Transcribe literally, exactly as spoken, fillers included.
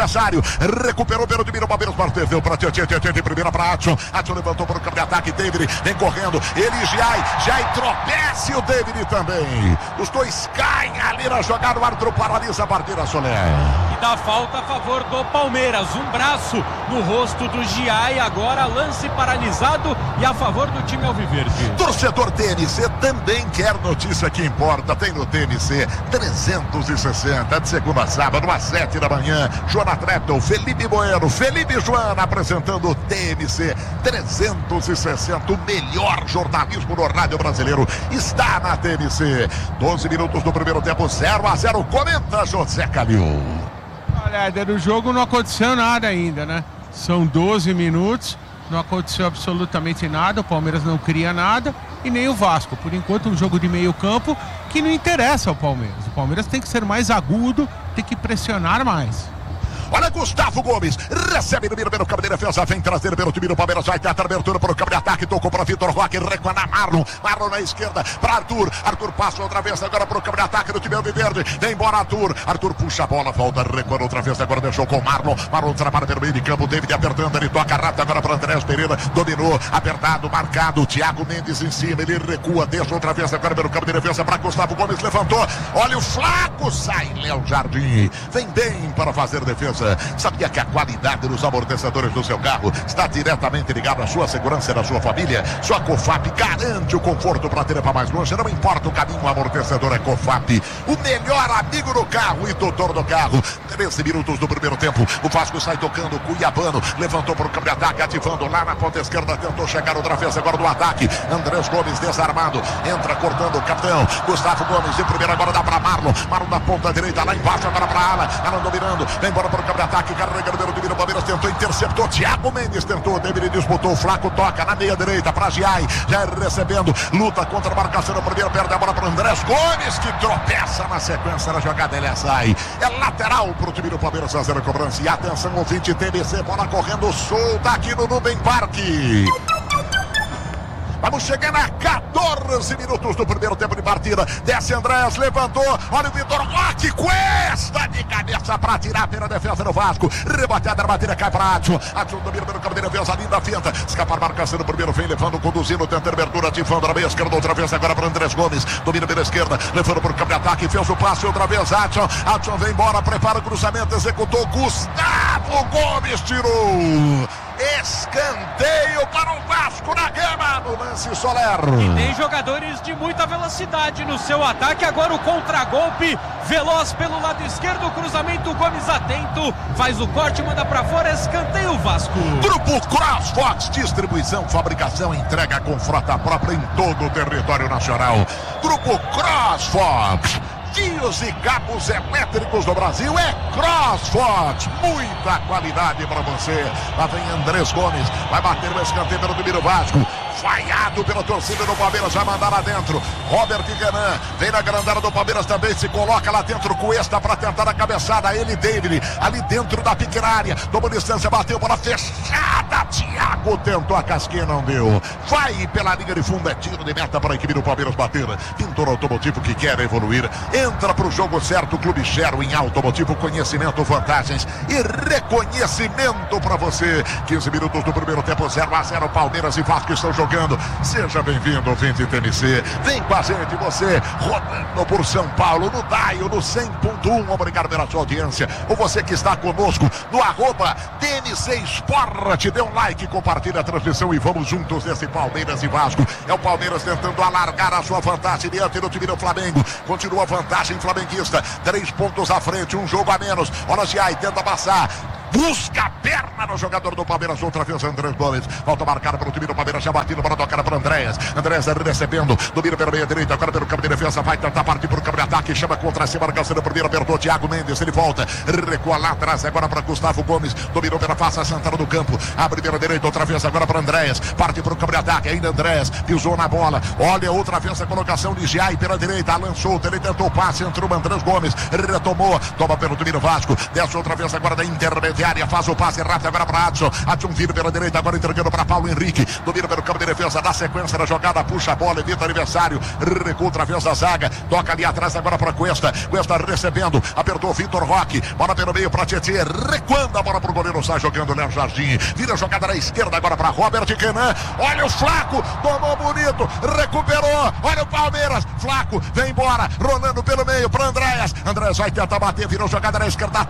adversário, recuperou pelo Dimiro Palmeiras, perdeu para Tietchan, Tietchan de primeira para Adson, Adson levantou para o campo de ataque, David vem correndo, ele Jai, Jai tropeça e o David também, os dois caem ali na jogada, o árbitro paralisa a partida, Soler. E dá falta a favor do Palmeiras, um braço no rosto do Jai, agora lance paralisado e a favor do time alviverde. Torcedor T N C também quer notícia que importa, tem no T N C trezentos e sessenta, de segunda a sábado, às sete da manhã, Joana Tretel, Felipe Bueno, Felipe Joana apresentando o T N C trezentos e sessenta, o melhor jornalismo no rádio brasileiro está na T N C. doze minutos do primeiro tempo, zero a zero, comenta José Calil. Olha, no jogo não aconteceu nada ainda, né? São doze minutos, não aconteceu absolutamente nada, o Palmeiras não cria nada e nem o Vasco. Por enquanto, um jogo de meio campo que não interessa ao Palmeiras. O Palmeiras tem que ser mais agudo, tem que pressionar mais. Olha Gustavo Gomes, recebe no miro pelo campo de defesa, vem trazer pelo time do Palmeiras, vai ter a abertura para o campo de ataque, tocou para Vitor Roque, recua Marlon, Marlon na esquerda, para Arthur, Arthur passa outra vez agora para o campo de ataque do time alviverde, vem embora Arthur, Arthur puxa a bola, volta, recua outra vez, agora deixou com Marlon, Marlon trabalha pelo meio de campo, David apertando, ele toca rápido agora para Andrés Pereira, dominou, apertado, marcado, Thiago Mendes em cima, ele recua, deixa outra vez agora pelo campo de defesa para Gustavo Gomes, levantou, olha o Flaco, sai Léo Jardim, vem bem para fazer defesa. Sabia que a qualidade dos amortecedores do seu carro está diretamente ligada à sua segurança e da sua família? Sua Cofap garante o conforto para ter para mais longe. Não importa o caminho, o amortecedor é Cofap. O melhor amigo do carro e tutor do carro. treze minutos do primeiro tempo. O Vasco sai tocando. Cuiabano levantou para o campo de ataque, ativando lá na ponta esquerda. Tentou chegar outra vez agora do ataque. Andrés Gomes desarmado. Entra cortando o capitão. Gustavo Gomes de primeira, agora dá para Marlon. Marlon da ponta direita, lá embaixo agora para Alan. Alan dominando. Vem embora para o campo de ataque. Carrega no número do Palmeiras, tentou, interceptou, Thiago Mendes tentou, David disputou, o Flaco toca na meia direita para Giai, já recebendo, luta contra a marcação no primeiro, perde a bola para Andrés Gomes, que tropeça na sequência da jogada, ele sai, é lateral para o time do Palmeiras fazer a cobrança, e atenção, ouvinte T B C, bola correndo solta aqui no Nubem Parque. Vamos chegando a quatorze minutos do primeiro tempo de partida. Desce Andrés, levantou. Olha o Vitor Roque, cuesta de cabeça para tirar pela defesa do Vasco. Rebateada na batida, cai para Adson. Adson domina pelo campo de defesa, linda finta. Escapar, marcação no primeiro, vem levando, conduzindo, tenta abertura, ativando na meia esquerda, outra vez agora para Andrés Gomes. Domina pela esquerda, levando para o campo de ataque, fez o passe outra vez. Adson, Adson vem embora, prepara o cruzamento, executou. Gustavo Gomes tirou. Escanteio para o Vasco na gama no lance, Soler. E tem jogadores de muita velocidade no seu ataque. Agora o contragolpe veloz pelo lado esquerdo, o cruzamento, Gomes atento, faz o corte, manda para fora, escanteio Vasco. Grupo CrossFox, distribuição, fabricação, entrega com frota própria em todo o território nacional. Grupo CrossFox, fios e cabos elétricos do Brasil é CrossFox, muita qualidade para você. Lá vem Andrés Gomes, vai bater o escanteio pelo time do Vasco, vaiado pela torcida do Palmeiras, vai mandar lá dentro. Robert Guenan vem na grandada do Palmeiras também, se coloca lá dentro, Cuesta para tentar a cabeçada, ele David, ali dentro da pequena área, tomou distância, bateu, bola fechada, Thiago tentou a casquinha, não deu, vai pela linha de fundo, é tiro de meta para a equipe do Palmeiras bater. Pintor Automotivo que quer evoluir, entra para o jogo certo, Clube Sherwin Automotivo, conhecimento, vantagens e reconhecimento para você. quinze minutos do primeiro tempo, zero a zero, Palmeiras e Vasco estão jogando. Seja bem-vindo, ouvinte T N C. Vem com a gente, você rodando por São Paulo, no Daio, no cem ponto um. Obrigado pela sua audiência. Ou você que está conosco no arroba T N C Sport, dê um like, compartilha a transmissão e vamos juntos nesse Palmeiras e Vasco. É o Palmeiras tentando alargar a sua vantagem diante do time do Flamengo. Continua a vantagem flamenguista. Três pontos à frente, um jogo a menos. Olha Giai, tenta passar. Busca a perna no jogador do Palmeiras, outra vez Andrés Gomes, volta marcada pelo time do Palmeiras, já batido para tocar para Andrés, Andrés recebendo, domina pela meia direita, agora pelo campo de defesa, vai tentar partir para o campo de ataque, chama contra si, marcação do primeiro, apertou Thiago Mendes, ele volta, recua lá atrás, agora para Gustavo Gomes, dominou pela face central do campo, a primeira direita, outra vez agora para Andrés, parte para o campo de ataque, ainda Andrés, pisou na bola, olha outra vez a colocação de Giai pela direita, Alan solto, ele tentou o passe, entrou Andrés Gomes, retomou, toma pelo time do Vasco, desce outra vez agora da intermediária grande área, faz o passe rápido agora para Adson. Adson vira pela direita, agora entregando para Paulo Henrique. Domina pelo campo de defesa, na sequência da jogada, puxa a bola, evita o adversário, recua outra vez da zaga, toca ali atrás agora para Cuesta. Cuesta recebendo, apertou Vitor Roque, bola pelo meio para Tietê, recuando a bola para o goleiro, sai jogando Léo Jardim. Vira a jogada na esquerda agora para Robert Kenan. Olha o Flaco, tomou bonito, recuperou. Olha o Palmeiras, Flaco, vem embora, rolando pelo meio para Andréas. Andréas vai tentar bater, virou jogada na esquerda.